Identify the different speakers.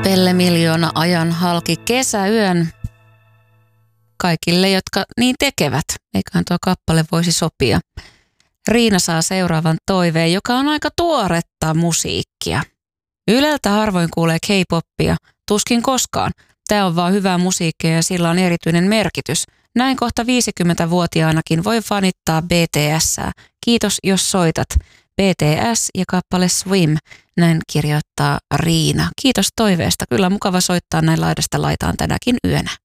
Speaker 1: Pelle Miljoona ajan halki kesäyön kaikille, jotka niin tekevät. Eiköhän tuo kappale voisi sopia. Riina saa seuraavan toiveen, joka on aika tuoretta musiikkia. Yleltä harvoin kuulee K-poppia, tuskin koskaan. Tämä on vaan hyvää musiikkia ja sillä on erityinen merkitys. Näin kohta 50-vuotiaanakin voi fanittaa BTS:ää. Kiitos jos soitat. BTS ja kappale Swim, näin kirjoittaa Riina. Kiitos toiveesta. Kyllä mukava soittaa näin laidasta laitaan tänäkin yönä.